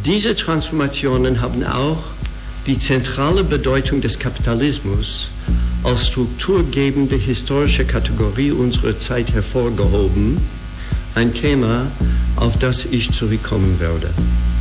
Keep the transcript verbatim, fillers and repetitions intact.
Diese Transformationen haben auch die zentrale Bedeutung des Kapitalismus als strukturgebende historische Kategorie unserer Zeit hervorgehoben, ein Thema, auf das ich zurückkommen werde.